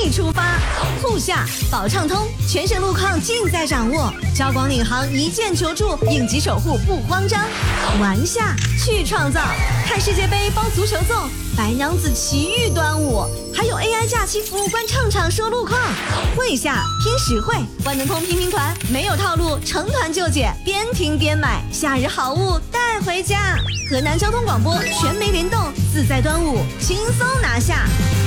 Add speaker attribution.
Speaker 1: 力出发，沪下保畅通，全省路况尽在掌握。交广领航一键求助，应急守护不慌张。玩下去创造，看世界杯包足球粽，白娘子奇遇端午，还有 AI 假期服务官唱唱说路况。会下拼实惠，万能通拼拼团，没有套路，成团就解，边听边买，夏日好物带回家。河南交通广播全媒联动，自在端午轻松拿下。